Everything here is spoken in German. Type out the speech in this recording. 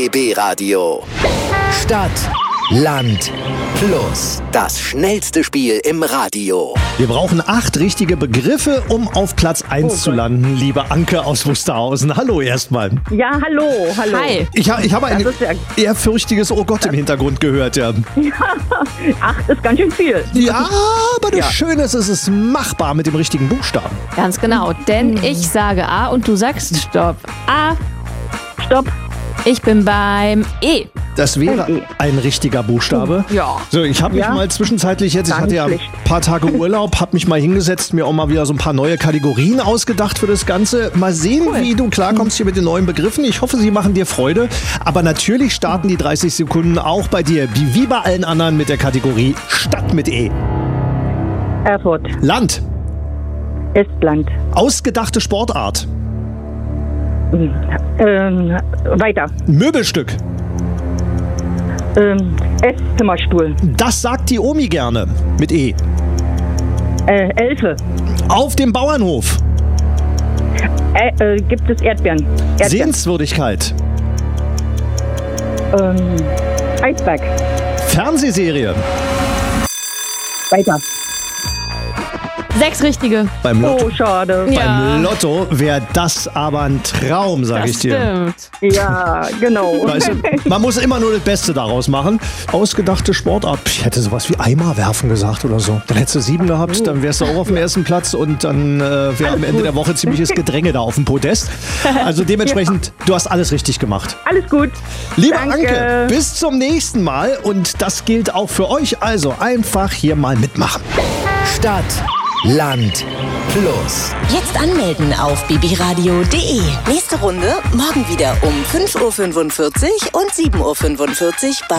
RBB Radio. Stadt, Land, Plus. Das schnellste Spiel im Radio. Wir brauchen 8 richtige Begriffe, um auf Platz 1 zu landen, liebe Anke aus Wusterhausen. Hallo erstmal. Ja, hallo. Hi. Ich habe ein Das ist ja- ehrfürchtiges Oh Gott im Hintergrund gehört. Ja, 8 ist ganz schön viel. ja, aber das Schöne ist, es ist machbar mit dem richtigen Buchstaben. Ganz genau, denn ich sage A und du sagst Stopp. A, Stopp. ich bin beim E. Das wäre Ein E. ein richtiger Buchstabe. Ja. So, ich habe mich Ja. mal zwischenzeitlich jetzt, ich Gar hatte ja ein nicht schlecht. paar Tage Urlaub, habe mich mal hingesetzt, mir auch mal wieder so ein paar neue Kategorien ausgedacht für das Ganze. Mal sehen, wie du klarkommst hier mit den neuen Begriffen. Ich hoffe, sie machen dir Freude. Aber natürlich starten die 30 Sekunden auch bei dir, wie bei allen anderen, mit der Kategorie Stadt mit E. Erfurt. Land. Estland. Ausgedachte Sportart. Weiter. Möbelstück. Esszimmerstuhl. Das sagt die Omi gerne. Mit E. Elfe. Auf dem Bauernhof. Gibt es Erdbeeren? Sehenswürdigkeit. Eisberg. Fernsehserie. Weiter. 6 richtige. Beim Lotto. Oh, schade. Beim Lotto wäre das aber ein Traum, sag Das ich dir. stimmt. Ja, genau. Weißt du, man muss immer nur das Beste daraus machen. Ausgedachte Sportart. Ich hätte sowas wie Eimer werfen gesagt oder so. Dann hättest du 7 gehabt, dann wärst du auch auf dem ersten Platz und dann wäre am Ende der Woche ziemliches Gedränge da auf dem Podest. Also dementsprechend, du hast alles richtig gemacht. Alles gut. Liebe Danke. Anke, bis zum nächsten Mal und das gilt auch für euch. Also einfach hier mal mitmachen. Stadt, Land, Plus. Jetzt anmelden auf bbradio.de. Nächste Runde morgen wieder um 5.45 Uhr und 7.45 Uhr bei